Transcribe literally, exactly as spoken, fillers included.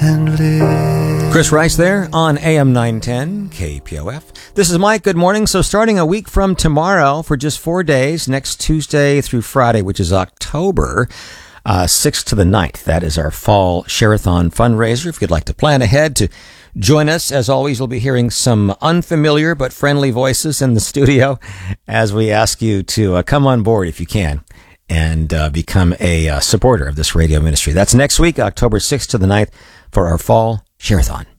and live. Chris Rice there on A M nine ten K P O F. This is Mike. Good morning. So starting a week from tomorrow for just four days, next Tuesday through Friday, which is October uh, sixth to the ninth. That is our fall Share-a-thon fundraiser. If you'd like to plan ahead to join us, as always, you'll be hearing some unfamiliar but friendly voices in the studio as we ask you to uh, come on board if you can and uh, become a uh, supporter of this radio ministry. That's next week, October sixth to the ninth, for our fall Share-a-thon.